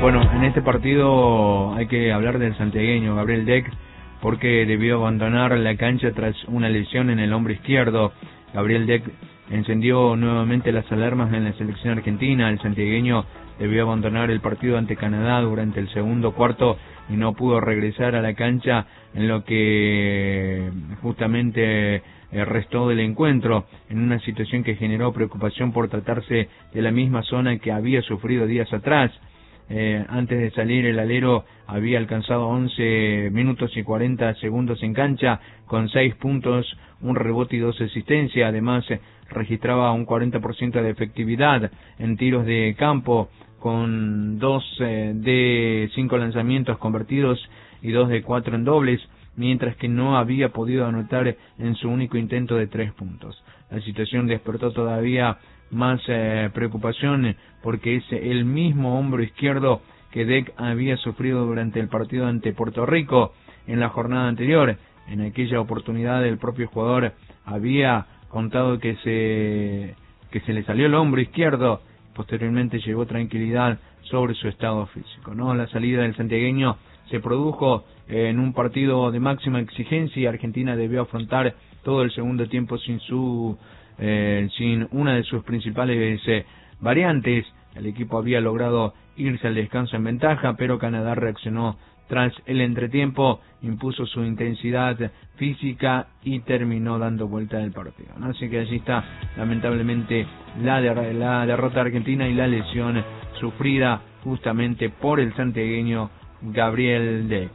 Bueno, en este partido hay que hablar del santiagueño Gabriel Deck, porque debió abandonar la cancha tras una lesión en el hombro izquierdo. Gabriel Deck encendió nuevamente las alarmas en la selección argentina. El santiagueño debió abandonar el partido ante Canadá durante el segundo cuarto y no pudo regresar a la cancha en lo que justamente restó del encuentro, en una situación que generó preocupación por tratarse de la misma zona que había sufrido días atrás. Antes de salir, el alero había alcanzado 11 minutos y 40 segundos en cancha, con 6 puntos, un rebote y 2 asistencias. Además, registraba un 40% de efectividad en tiros de campo, con 2 de 5 lanzamientos convertidos y 2 de 4 en dobles, mientras que no había podido anotar en su único intento de 3 puntos. La situación despertó todavía más preocupación, porque es el mismo hombro izquierdo que Deck había sufrido durante el partido ante Puerto Rico en la jornada anterior. En aquella oportunidad el propio jugador había contado que se le salió el hombro izquierdo. Posteriormente llevó tranquilidad sobre su estado físico, ¿no? La salida del santiagueño se produjo en un partido de máxima exigencia y Argentina debió afrontar todo el segundo tiempo sin una de sus principales variantes. El equipo había logrado irse al descanso en ventaja, pero Canadá reaccionó tras el entretiempo, impuso su intensidad física y terminó dando vuelta del partido, ¿no? Así que allí está, lamentablemente, la derrota argentina y la lesión sufrida justamente por el santiagueño Gabriel Deck.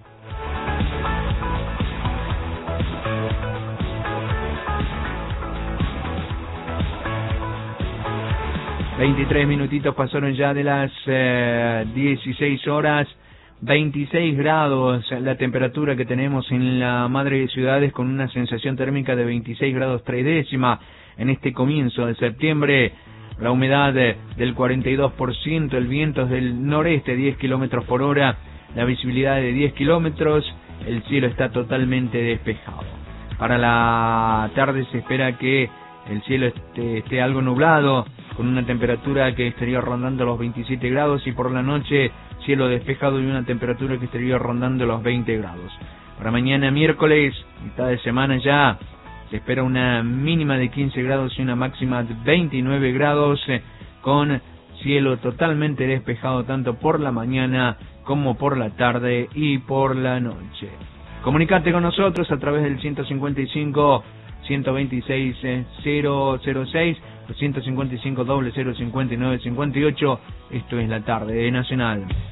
...23 minutitos pasaron ya de las 16 horas... 26 grados la temperatura que tenemos en la madre de ciudades, con una sensación térmica de 26 grados 3 décimas en este comienzo de septiembre. La humedad del 42%, el viento es del noreste 10 kilómetros por hora, la visibilidad de 10 kilómetros, el cielo está totalmente despejado. Para la tarde se espera que el cielo esté algo nublado, con una temperatura que estaría rondando los 27 grados, y por la noche cielo despejado y una temperatura que estaría rondando los 20 grados. Para mañana miércoles, mitad de semana ya, se espera una mínima de 15 grados y una máxima de 29 grados, con cielo totalmente despejado tanto por la mañana como por la tarde y por la noche. Comunicate con nosotros a través del 155 126 006, 155 0059 58. Esto es La Tarde de Nacional.